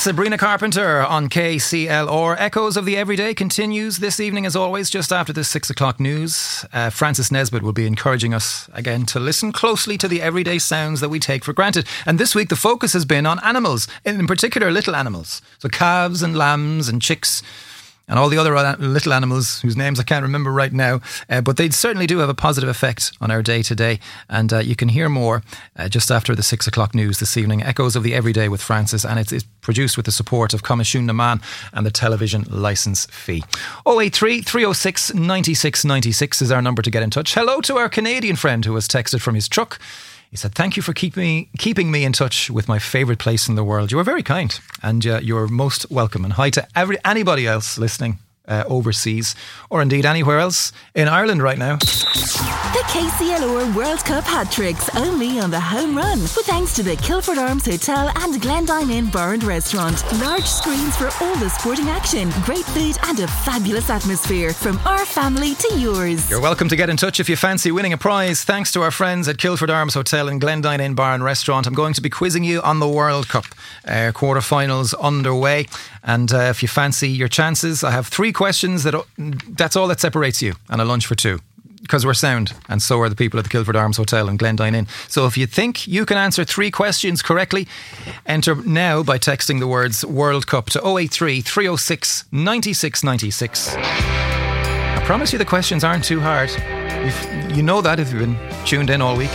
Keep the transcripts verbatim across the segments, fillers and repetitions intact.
Sabrina Carpenter on K C L R. Echoes of the Everyday continues this evening as always, just after the six o'clock news. Uh, Francis Nesbitt will be encouraging us again to listen closely to the everyday sounds that we take for granted. And this week the focus has been on animals, in particular little animals. So calves and lambs and chicks and all the other little animals whose names I can't remember right now, uh, but they certainly do have a positive effect on our day to day. And uh, you can hear more uh, just after the six o'clock news this evening. Echoes of the Everyday with Francis, and it's, it's produced with the support of Comishún na Man and the television licence fee. oh eight three, three oh six, nine six nine six is our number to get in touch. Hello to our Canadian friend who has texted from his truck. He said, thank you for keep me, keeping me in touch with my favourite place in the world. You are very kind, and uh, you're most welcome. And hi to every anybody else listening uh, overseas, or indeed anywhere else in Ireland right now. The K C L R World Cup hat-tricks, only on the Home Run. With thanks to the Kilford Arms Hotel and Glendine Inn Bar and Restaurant. Large screens for all the sporting action, great food and a fabulous atmosphere. From our family to yours. You're welcome to get in touch if you fancy winning a prize. Thanks to our friends at Kilford Arms Hotel and Glendine Inn Bar and Restaurant. I'm going to be quizzing you on the World Cup. Uh, quarterfinals underway. And uh, if you fancy your chances, I have three questions. That That's all that separates you and a lunch for two. Because we're sound, and so are the people at the Kilford Arms Hotel and Glendine Inn. So if you think you can answer three questions correctly, enter now by texting the words World Cup to oh eight three, three oh six, nine six nine six. I promise you the questions aren't too hard. You've, you know that if you've been tuned in all week.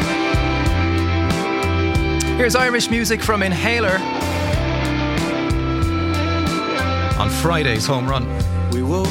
Here's Irish music from Inhaler on Friday's Home Run. We will